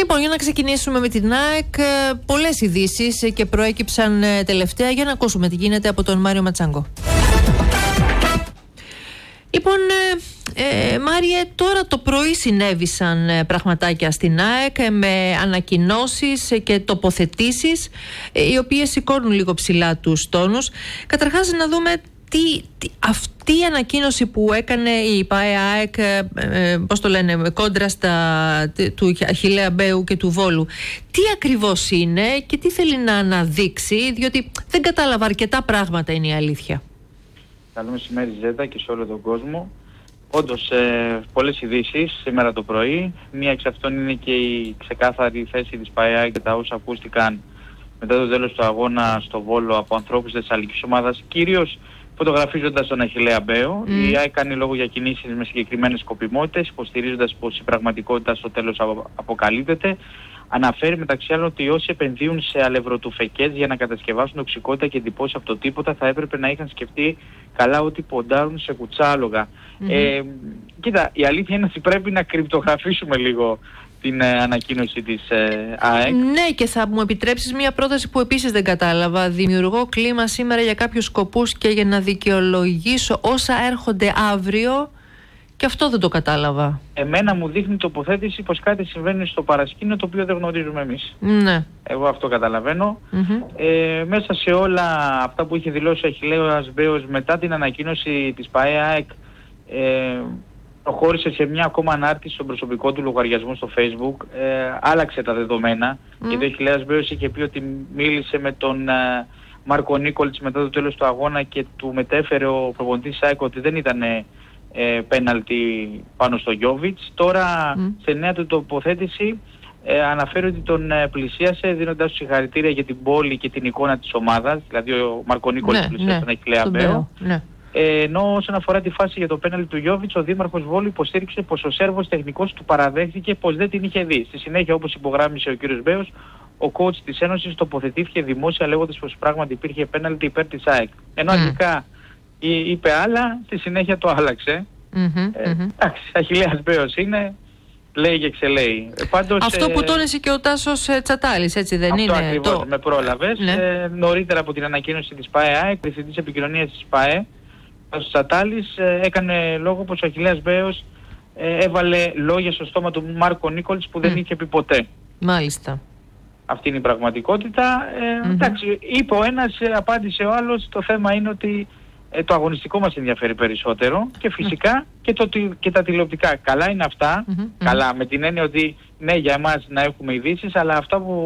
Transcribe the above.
Λοιπόν, για να ξεκινήσουμε με την ΑΕΚ, πολλές ειδήσεις και προέκυψαν τελευταία. Για να ακούσουμε τι γίνεται από τον Μάριο Ματσάγκο. Λοιπόν, Μάριε, τώρα το πρωί συνέβησαν πραγματάκια στην ΑΕΚ με ανακοινώσεις και τοποθετήσεις οι οποίες σηκώνουν λίγο ψηλά τους τόνους. Καταρχάς να δούμε αυτή η ανακοίνωση που έκανε η ΠΑΕ-ΑΕΚ, πώς το λένε, κόντρα του Αχιλλέα Μπέου και του Βόλου. Τι ακριβώς είναι και τι θέλει να αναδείξει, διότι δεν κατάλαβα αρκετά πράγματα, είναι η αλήθεια. Καλό μεσημέρι Ζέτα και σε όλο τον κόσμο. Όντως, πολλές ειδήσεις σήμερα το πρωί. Μία εξ αυτών είναι και η ξεκάθαρη θέση της ΠΑΕ και τα όσα ακούστηκαν μετά το τέλος του αγώνα στο Βόλο από ανθρώπους της Θεσσαλικής ομάδας, κυρίως φωτογραφίζοντας τον Αχιλλέα Μπέο. Η ΑΕΚ κάνει λόγο για κινήσεις με συγκεκριμένες σκοπιμότητες, υποστηρίζοντας πως η πραγματικότητα στο τέλος αποκαλύπτεται. Αναφέρει μεταξύ άλλων ότι όσοι επενδύουν σε αλευροτουφεκές για να κατασκευάσουν τοξικότητα και εντυπώσεις από το τίποτα θα έπρεπε να είχαν σκεφτεί καλά ότι ποντάρουν σε κουτσάλογα. Κοίτα, η αλήθεια είναι ότι πρέπει να κρυπτογραφήσουμε λίγο την ανακοίνωση της ΑΕΚ. Ναι, και θα μου επιτρέψεις μια πρόταση που επίσης δεν κατάλαβα. Δημιουργώ κλίμα σήμερα για κάποιους σκοπούς και για να δικαιολογήσω όσα έρχονται αύριο. Και αυτό δεν το κατάλαβα. Εμένα μου δείχνει τοποθέτηση πως κάτι συμβαίνει στο παρασκήνιο το οποίο δεν γνωρίζουμε εμείς. Ναι. Εγώ αυτό καταλαβαίνω. Μέσα σε όλα αυτά που είχε δηλώσει ο Αχιλλέας Μπέος μετά την ανακοίνωση της ΠΑΕ-ΑΕΚ, προχώρησε σε μια ακόμα ανάρτηση στον προσωπικό του λογαριασμό στο Facebook. Άλλαξε τα δεδομένα. Γιατί ο Αχιλλέας Μπέος είχε πει ότι μίλησε με τον Μάρκο Νίκολιτς μετά το τέλος του αγώνα και του μετέφερε ο προπονητής ΑΕΚ ότι δεν ήταν πέναλτι πάνω στο Γιόβιτς. Τώρα σε νέα του τοποθέτηση αναφέρει ότι τον πλησίασε δίνοντας του συγχαρητήρια για την πόλη και την εικόνα της ομάδας. Δηλαδή ο Μάρκο Νίκολιτς πλησίασε τον Αχιλλέα Μπέο. Ενώ όσον αφορά τη φάση για το πέναλτι του Γιόβιτς, ο δήμαρχος Βόλου υποστήριξε πως ο Σέρβος τεχνικός του παραδέχθηκε πως δεν την είχε δει. Στη συνέχεια, όπως υπογράμμισε ο κ. Μπέος, ο coach της Ένωσης τοποθετήθηκε δημόσια λέγοντας πως πράγματι υπήρχε πέναλτι υπέρ της ΑΕΚ. Ενώ αρχικά είπε άλλα, στη συνέχεια το άλλαξε. Εντάξει, Αχιλλέας Μπέος είναι, λέει και ξελέει. Πάντως, αυτό που τόνισε και ο Τάσος Τσατάλης, έτσι δεν είναι? Αυτό ακριβώς, με πρόλαβες. Νωρίτερα από την ανακοίνωση της ΠΑΕ, διευθυντής επικοινωνίας της ΠΑΕ, ο Τάσος Τσατάλης έκανε λόγο πως ο Αχιλλέας Μπέος έβαλε λόγια στο στόμα του Μάρκο Νίκολιτς που δεν είχε πει ποτέ. Μάλιστα. Αυτή είναι η πραγματικότητα. Εντάξει, είπε ο ένας, απάντησε ο άλλος. Το θέμα είναι ότι το αγωνιστικό μας ενδιαφέρει περισσότερο και φυσικά και τα τηλεοπτικά. Καλά είναι αυτά, καλά με την έννοια ότι ναι, για εμάς να έχουμε ειδήσεις, αλλά αυτά που